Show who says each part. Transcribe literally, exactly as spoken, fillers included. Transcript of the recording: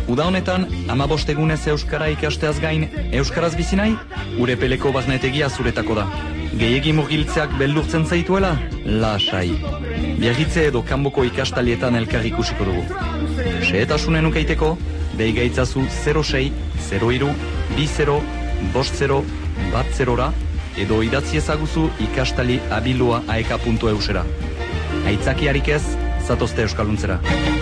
Speaker 1: Uda honetan, hamabost egunez euskara ikasteaz gain, euskaraz bizi nahi, Urepeleko barnetegia zuretako da. Gehiegi murgiltzeak beldurtzen zaituela? Lasai. Biarritze edo kanboko ikastalietan elkar ikusiko dugu. Xehetasunen ukaiteko, deiga itzazu zero sei, zero hiru, bi zero, bost zero, bat zerora, edo idatzi ezaguzu ikastali abilua aeka puntu eusera. Aitzakiarik ez, zatozte euskaluntzera.